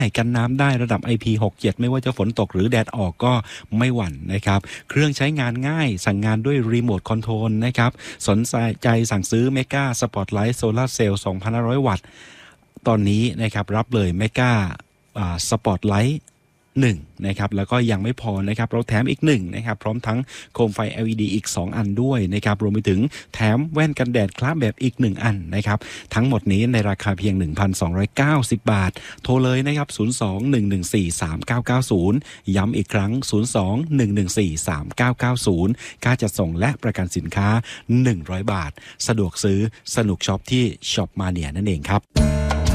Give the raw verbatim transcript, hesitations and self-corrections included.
กันน้ำได้ระดับ ไอ พี หกสิบเจ็ด ไม่ว่าจะฝนตกหรือแดดออกก็ไม่หวั่นนะครับเครื่องใช้งานง่ายสั่งงานด้วยรีโมทคอนโทรลนะครับสนใจสั่งซื้อเมกาสปอตไลท์โซลาร์เซลล์ สองพันห้าร้อย วัตต์ตอนนี้นะครับรับเลยเมกาสปอตไลท์หนึ่งนะครับแล้วก็ยังไม่พอนะครับเราแถมอีกหนึ่งนะครับพร้อมทั้งโคมไฟ แอล อี ดี อีกสองอันด้วยนะครับรวมไปถึงแถมแว่นกันแดดคล้าแบบอีกหนึ่งอันนะครับทั้งหมดนี้ในราคาเพียง หนึ่งพันสองร้อยเก้าสิบ บาทโทรเลยนะครับศูนย์ สอง หนึ่ง หนึ่ง สี่ สาม เก้า เก้า ศูนย์ย้ำอีกครั้งศูนย์ สอง หนึ่ง หนึ่ง สี่ สาม เก้า เก้า ศูนย์ค่าจัดส่งและประกันสินค้าหนึ่งร้อยบาทสะดวกซื้อสนุกช็อปที่ช็อปมาเนียนั่นเองครับ